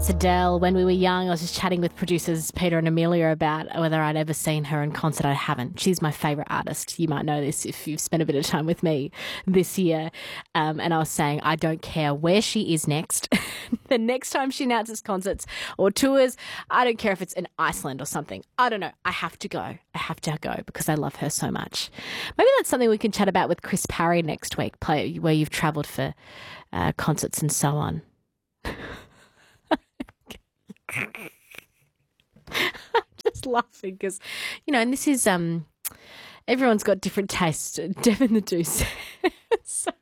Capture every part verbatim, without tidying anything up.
That's Adele. When we were young, I was just chatting with producers Peter and Amelia about whether I'd ever seen her in concert. I haven't. She's my favourite artist. You might know this if you've spent a bit of time with me this year. Um, and I was saying I don't care where she is next. The next time she announces concerts or tours, I don't care if it's in Iceland or something. I don't know. I have to go. I have to go because I love her so much. Maybe that's something we can chat about with Chris Parry next week, play where you've travelled for uh, concerts and so on. I'm just laughing because, you know, and this is, um, everyone's got different tastes. Devin the Deuce. Sorry.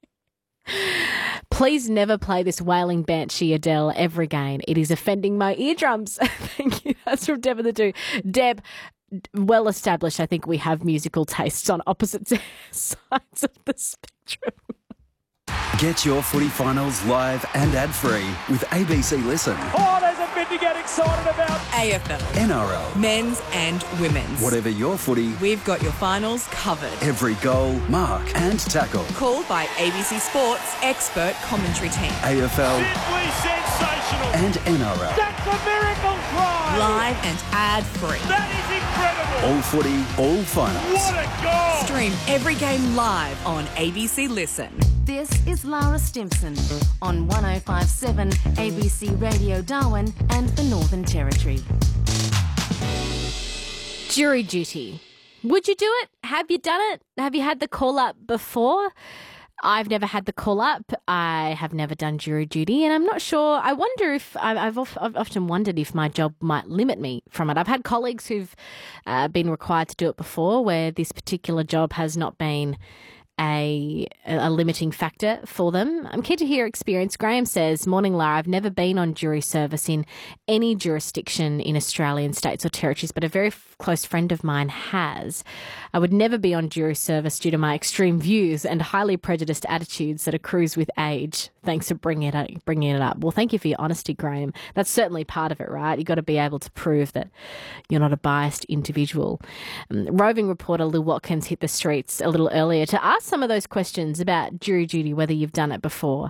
Please never play this wailing banshee Adele ever again. It is offending my eardrums. Thank you. That's from Devin the Deuce. Deb, well established, I think we have musical tastes on opposite sides of the spectrum. Get your footy finals live and ad-free with A B C Listen. Oh, there's a bit to get excited about. A F L. N R L. Men's and women's. Whatever your footy, we've got your finals covered. Every goal, mark and tackle. Called by A B C Sports expert commentary team. A F L. Simply sensational. And N R L. That's a miracle try. Live and ad-free. That is incredible. All footy, all finals. What a goal. Stream every game live on A B C Listen. This is Lara Stimson on one oh five point seven A B C Radio Darwin and the Northern Territory. Jury duty. Would you do it? Have you done it? Have you had the call up before? I've never had the call up. I have never done jury duty, and I'm not sure. I wonder if I've, I've often wondered if my job might limit me from it. I've had colleagues who've uh, been required to do it before, where this particular job has not been a a limiting factor for them. I'm keen to hear experience. Graham says, morning, Lara. I've never been on jury service in any jurisdiction in Australian states or territories, but a very f- close friend of mine has. I would never be on jury service due to my extreme views and highly prejudiced attitudes that accrues with age. Thanks for bringing it up, bringing it up. Well, thank you for your honesty, Graham. That's certainly part of it, right? You've got to be able to prove that you're not a biased individual. Um, roving reporter Lou Watkins hit the streets a little earlier to ask some of those questions about jury duty, whether you've done it before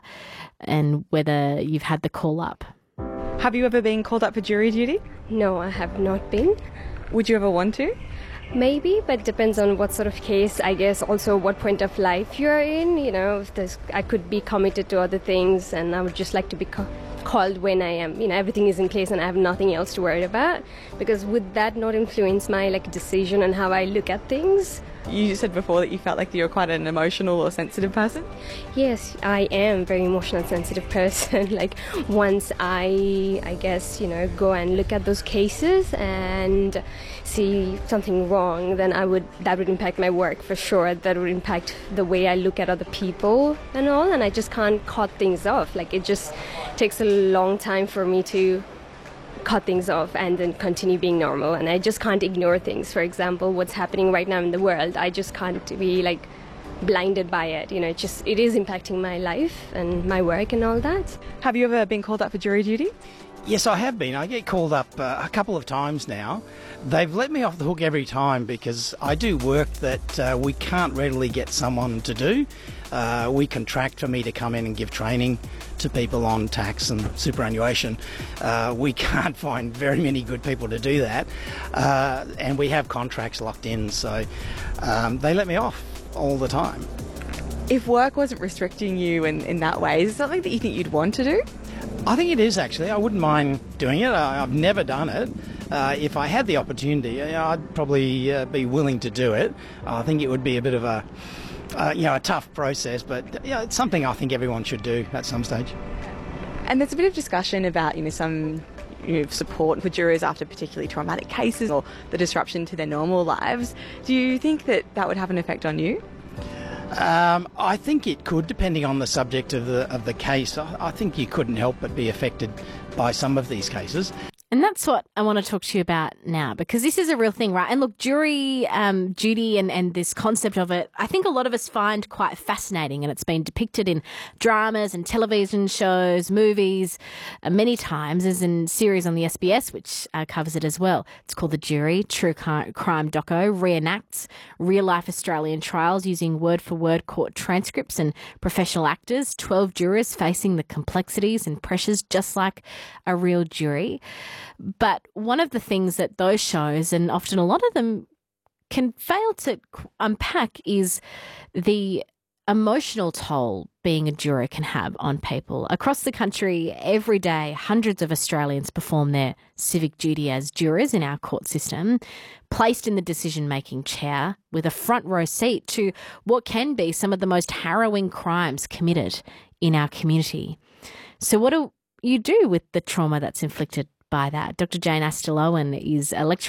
and whether you've had the call up. Have you ever been called up for jury duty? No, I have not been. Would you ever want to? Maybe, but depends on what sort of case. I guess also what point of life you're in. You know, if there's, I could be committed to other things, and I would just like to be co- called when I am, you know, everything is in place and I have nothing else to worry about. Because would that not influence my like decision and how I look at things? You said before that you felt like you're quite an emotional or sensitive person. Yes, I am a very emotional and sensitive person. Like once I, I guess, you know, go and look at those cases and see something wrong, then I would, that would impact my work for sure. That would impact the way I look at other people and all. And I just can't cut things off. Like it just takes a long time for me to cut things off and then continue being normal, and I just can't ignore things. For example, what's happening right now in the world, I just can't be like blinded by it. You know, it just it is impacting my life and my work and all that. Have you ever been called up for jury duty? Yes, I have been. I get called up uh, a couple of times now. They've let me off the hook every time because I do work that uh, we can't readily get someone to do. Uh, we contract for me to come in and give training to people on tax and superannuation. Uh, we can't find very many good people to do that, uh, and we have contracts locked in, so um, they let me off all the time. If work wasn't restricting you in, in that way, is it something that you think you'd want to do? I think it is, actually. I wouldn't mind doing it. I, I've never done it. Uh, if I had the opportunity, I'd probably uh, be willing to do it. I think it would be a bit of a Uh, you know, a tough process, but you know, it's something I think everyone should do at some stage. And there's a bit of discussion about, you know, some you know, support for jurors after particularly traumatic cases or the disruption to their normal lives. Do you think that that would have an effect on you? Um, I think it could, depending on the subject of the of the case. I, I think you couldn't help but be affected by some of these cases. And And that's what I want to talk to you about now, because this is a real thing, right? And look, jury um, duty and, and this concept of it, I think a lot of us find quite fascinating, and it's been depicted in dramas and television shows, movies, uh, many times, as in series on the S B S, which uh, covers it as well. It's called The Jury. True crime doco reenacts real-life Australian trials using word-for-word court transcripts and professional actors, twelve jurors facing the complexities and pressures just like a real jury. But one of the things that those shows, and often a lot of them, can fail to unpack is the emotional toll being a juror can have on people. Across the country, every day, hundreds of Australians perform their civic duty as jurors in our court system, placed in the decision-making chair with a front row seat to what can be some of the most harrowing crimes committed in our community. So what do you do with the trauma that's inflicted by that? Doctor Jane Astle-Owen is a lecturer